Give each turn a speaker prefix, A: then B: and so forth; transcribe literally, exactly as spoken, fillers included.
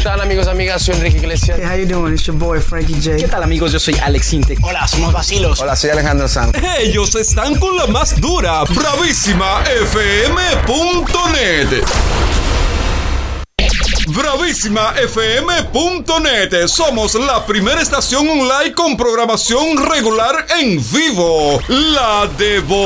A: están, amigos, amigas? Soy Enrique Iglesias.
B: Hey, how you doing? It's your boy Frankie J.
C: ¿Qué tal, amigos? Yo soy Alex Intec.
D: Hola, somos Vacilos.
E: Hola, soy Alejandro Sanz.
F: Ellos están con la más dura, bravísima F M punto net. Bravísima F M punto net. Somos la primera estación online con programación regular en vivo. La de